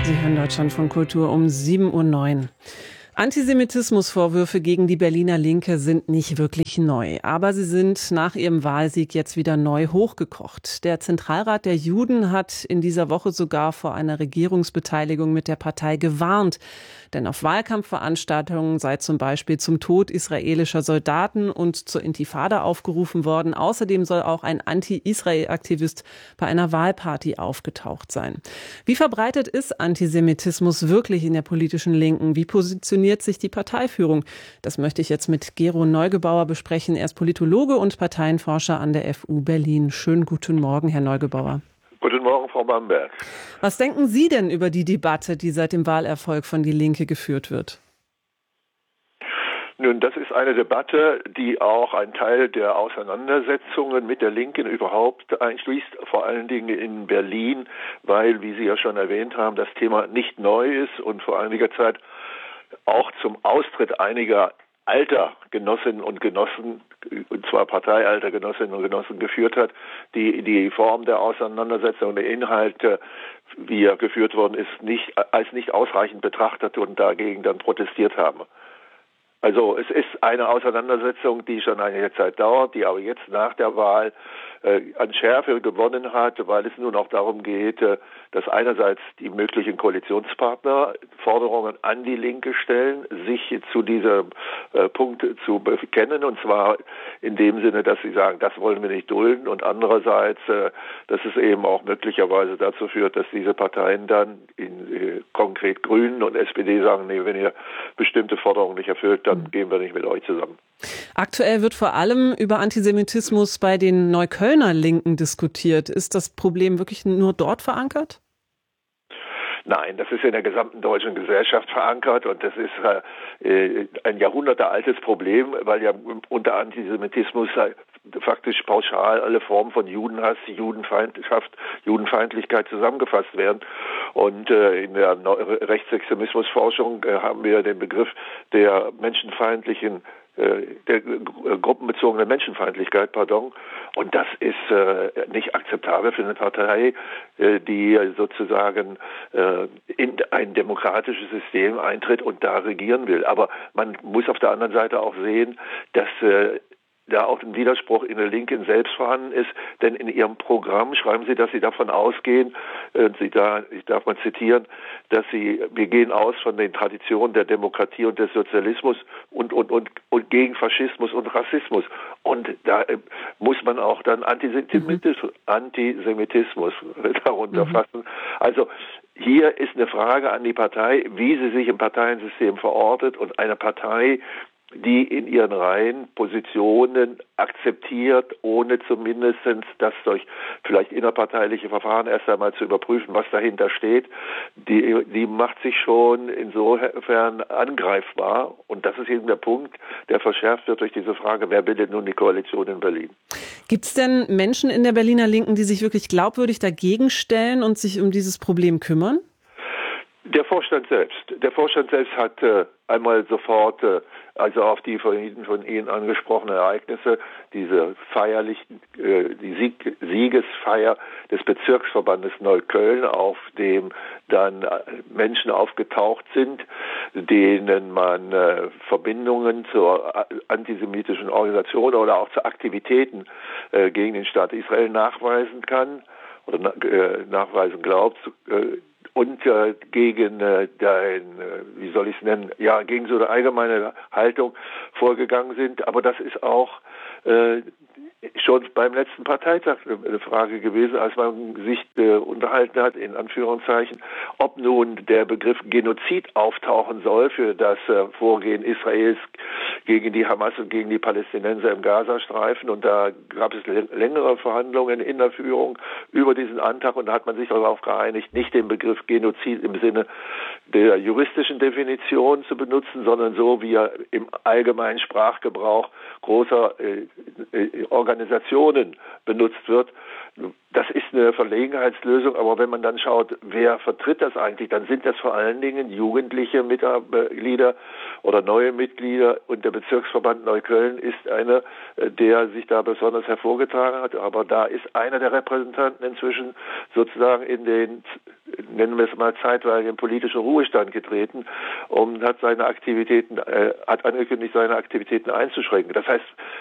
Sie hören Deutschlandfunk Kultur um 7:09 Uhr. Antisemitismusvorwürfe gegen die Berliner Linke sind nicht wirklich neu, aber sie sind nach ihrem Wahlsieg jetzt wieder neu hochgekocht. Der Zentralrat der Juden hat in dieser Woche sogar vor einer Regierungsbeteiligung mit der Partei gewarnt. Denn auf Wahlkampfveranstaltungen sei zum Beispiel zum Tod israelischer Soldaten und zur Intifada aufgerufen worden. Außerdem soll auch ein Anti-Israel-Aktivist bei einer Wahlparty aufgetaucht sein. Wie verbreitet ist Antisemitismus wirklich in der politischen Linken? Wie positioniert sich die Parteiführung? Das möchte ich jetzt mit Gero Neugebauer besprechen. Er ist Politologe und Parteienforscher an der FU Berlin. Schönen guten Morgen, Herr Neugebauer. Guten Morgen, Frau Bamberg. Was denken Sie denn über die Debatte, die seit dem Wahlerfolg von Die Linke geführt wird? Nun, das ist eine Debatte, die auch einen Teil der Auseinandersetzungen mit der Linken überhaupt einschließt, vor allen Dingen in Berlin, weil, wie Sie ja schon erwähnt haben, das Thema nicht neu ist und vor einiger Zeit auch zum Austritt einiger alter Genossinnen und Genossen, und zwar parteialter Genossinnen und Genossen geführt hat, die Form der Auseinandersetzung, der Inhalt, wie er geführt worden ist, als nicht ausreichend betrachtet und dagegen dann protestiert haben. Also es ist eine Auseinandersetzung, die schon einige Zeit dauert, die aber jetzt nach der Wahl an Schärfe gewonnen hat, weil es nun auch darum geht, dass einerseits die möglichen Koalitionspartner Forderungen an die Linke stellen, sich zu diesem Punkt zu bekennen, und zwar in dem Sinne, dass sie sagen, das wollen wir nicht dulden, und andererseits, dass es eben auch möglicherweise dazu führt, dass diese Parteien dann konkret Grünen und SPD sagen, nee, wenn ihr bestimmte Forderungen nicht erfüllt, dann gehen wir nicht mit euch zusammen. Aktuell wird vor allem über Antisemitismus bei den Neuköllner Linken diskutiert. Ist das Problem wirklich nur dort verankert? Nein, das ist in der gesamten deutschen Gesellschaft verankert, und das ist ein jahrhundertealtes Problem, weil ja unter Antisemitismus faktisch pauschal alle Formen von Judenhass, Judenfeindschaft, Judenfeindlichkeit zusammengefasst werden. Und in der Rechtsextremismusforschung haben wir den Begriff der gruppenbezogenen Menschenfeindlichkeit, und das ist nicht akzeptabel für eine Partei, die sozusagen in ein demokratisches System eintritt und da regieren will. Aber man muss auf der anderen Seite auch sehen, dass da auch ein Widerspruch in der Linken selbst vorhanden ist, denn in ihrem Programm schreiben sie, dass sie davon ausgehen, ich darf mal zitieren, dass wir gehen aus von den Traditionen der Demokratie und des Sozialismus und gegen Faschismus und Rassismus. Und da muss man auch dann Antisemitismus darunter fassen. Also hier ist eine Frage an die Partei, wie sie sich im Parteiensystem verortet, und eine Partei, die in ihren Reihen Positionen akzeptiert, ohne zumindest das durch vielleicht innerparteiliche Verfahren erst einmal zu überprüfen, was dahinter steht, die macht sich schon insofern angreifbar. Und das ist eben der Punkt, der verschärft wird durch diese Frage, wer bildet nun die Koalition in Berlin? Gibt es denn Menschen in der Berliner Linken, die sich wirklich glaubwürdig dagegen stellen und sich um dieses Problem kümmern? Der Vorstand selbst hat einmal sofort, also auf die von Ihnen angesprochenen Ereignisse, die Siegesfeier des Bezirksverbandes Neukölln, auf dem dann Menschen aufgetaucht sind, denen man Verbindungen zur antisemitischen Organisation oder auch zu Aktivitäten gegen den Staat Israel nachweisen kann oder nachweisen glaubt, und gegen gegen so eine allgemeine Haltung vorgegangen sind. Aber das ist auch schon beim letzten Parteitag eine Frage gewesen, als man sich unterhalten hat, in Anführungszeichen, ob nun der Begriff Genozid auftauchen soll für das Vorgehen Israels gegen die Hamas und gegen die Palästinenser im Gazastreifen. Und da gab es längere Verhandlungen in der Führung über diesen Antrag, und da hat man sich darauf geeinigt, nicht den Begriff Genozid im Sinne der juristischen Definition zu benutzen, sondern so, wie er im allgemeinen Sprachgebrauch großer Organisationen benutzt wird. Das ist eine Verlegenheitslösung, aber wenn man dann schaut, wer vertritt das eigentlich, dann sind das vor allen Dingen jugendliche Mitglieder oder neue Mitglieder, und der Bezirksverband Neukölln ist einer, der sich da besonders hervorgetragen hat, aber da ist einer der Repräsentanten inzwischen sozusagen in nennen wir es mal zeitweilig, in politischen Ruhestand getreten und hat angekündigt, seine Aktivitäten einzuschränken. Das heißt,